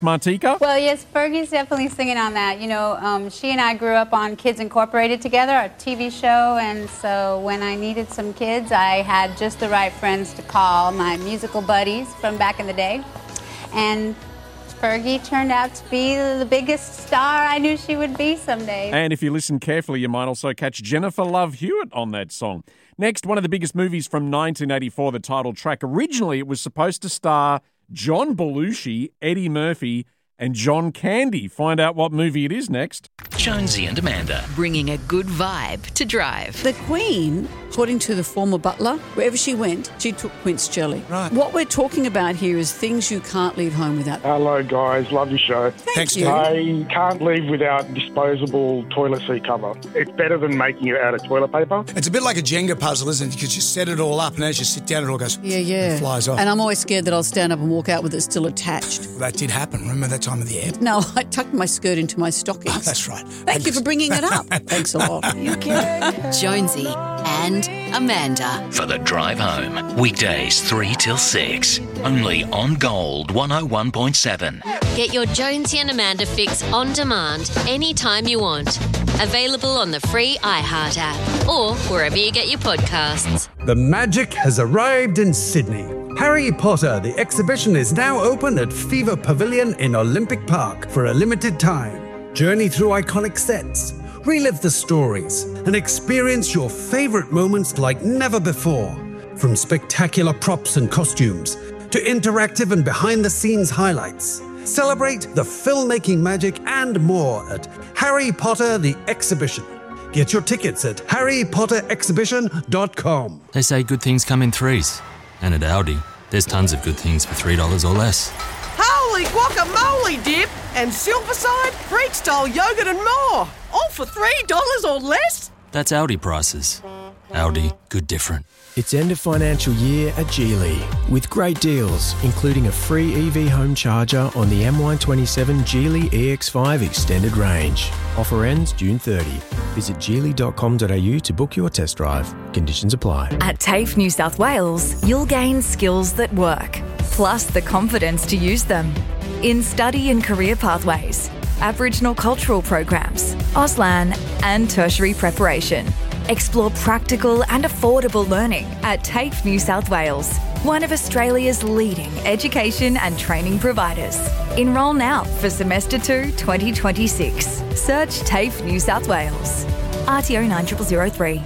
Martika? Well, yes, Fergie's definitely singing on that. You know, she and I grew up on Kids Incorporated together, our TV show, and so when I needed some kids, I had just the right friends to call, my musical buddies from back in the day. And Fergie turned out to be the biggest star I knew she would be someday. And if you listen carefully, you might also catch Jennifer Love Hewitt on that song. Next, one of the biggest movies from 1984, the title track. Originally, it was supposed to star John Belushi, Eddie Murphy, and John Candy. Find out what movie it is next. Jonesy and Amanda. Bringing a good vibe to Drive. The Queen, according to the former butler, wherever she went, she took quince jelly. Right. What we're talking about here is things you can't leave home without. Hello, guys. Love your show. Thanks, you. I can't leave without disposable toilet seat cover. It's better than making it out of toilet paper. It's a bit like a Jenga puzzle, isn't it? Because you set it all up and as you sit down, it all goes... Yeah. It flies off. And I'm always scared that I'll stand up and walk out with it still attached. Well, that did happen. Remember that time of the year? No, I tucked my skirt into my stockings. Oh, that's right. Thank you for bringing it up. Thanks a lot. Jonesy and Amanda. For the drive home. Weekdays 3 till 6. Only on Gold 101.7. Get your Jonesy and Amanda fix on demand anytime you want. Available on the free iHeart app or wherever you get your podcasts. The magic has arrived in Sydney. Harry Potter, the exhibition, is now open at Fever Pavilion in Olympic Park for a limited time. Journey through iconic sets, relive the stories, and experience your favourite moments like never before. From spectacular props and costumes to interactive and behind-the-scenes highlights. Celebrate the filmmaking magic and more at Harry Potter the Exhibition. Get your tickets at harrypotterexhibition.com. They say good things come in threes. And at Aldi, there's tons of good things for $3 or less. Holy guacamole dip and Silverside, Greek-style yogurt and more. All for $3 or less? That's Aldi prices. Aldi, good different. It's end of financial year at Geely with great deals, including a free EV home charger on the MY27 Geely EX5 extended range. Offer ends June 30. Visit geely.com.au to book your test drive. Conditions apply. At TAFE New South Wales, you'll gain skills that work, plus the confidence to use them. In study and career pathways, Aboriginal cultural programs, Auslan and tertiary preparation. Explore practical and affordable learning at TAFE New South Wales, one of Australia's leading education and training providers. Enrol now for Semester 2 2026. Search TAFE New South Wales. RTO 9003.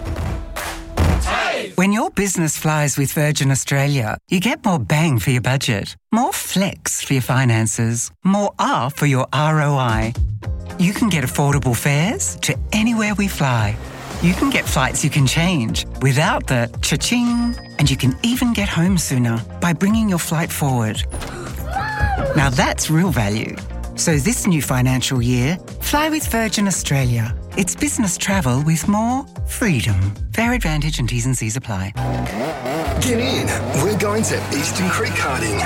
When your business flies with Virgin Australia, you get more bang for your budget, more flex for your finances, more R for your ROI. You can get affordable fares to anywhere we fly. You can get flights you can change without the cha-ching, and you can even get home sooner by bringing your flight forward. Now that's real value. So this new financial year, fly with Virgin Australia. It's business travel with more freedom. Fare advantage and T's and C's apply. Get in. We're going to Eastern Creek Karting.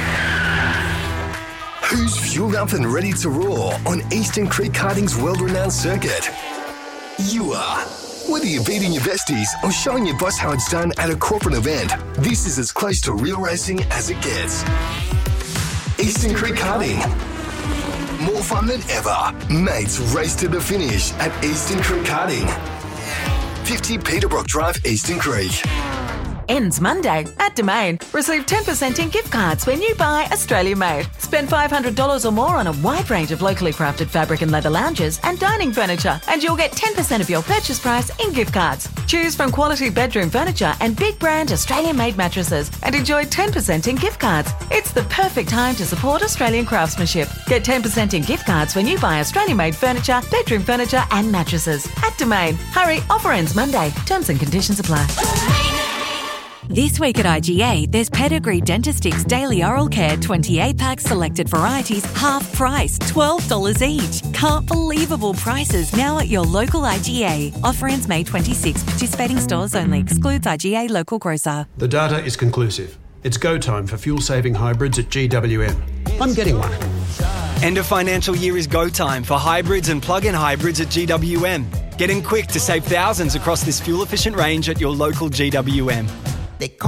Who's fueled up and ready to roar on Eastern Creek Karting's world-renowned circuit? You are. Whether you're beating your besties or showing your boss how it's done at a corporate event, this is as close to real racing as it gets. Eastern Creek Karting. More fun than ever. Mates race to the finish at Eastern Creek Karting. 50 Peterbrook Drive, Eastern Creek. Ends Monday at Domain. Receive 10% in gift cards when you buy Australia Made. Spend $500 or more on a wide range of locally crafted fabric and leather lounges and dining furniture, and you'll get 10% of your purchase price in gift cards. Choose from quality bedroom furniture and big brand Australian Made mattresses and enjoy 10% in gift cards. It's the perfect time to support Australian craftsmanship. Get 10% in gift cards when you buy Australian Made furniture, bedroom furniture and mattresses at Domain. Hurry, offer ends Monday. Terms and conditions apply. This week at IGA, there's Pedigree Dentistics Daily Oral Care 28-pack selected varieties, half price, $12 each. Can't believable prices now at your local IGA. Offer ends May 26. Participating stores only. Excludes IGA local grocer. The data is conclusive. It's go time for fuel-saving hybrids at GWM. I'm getting one. End of financial year is go time for hybrids and plug-in hybrids at GWM. Get in quick to save thousands across this fuel-efficient range at your local GWM. They call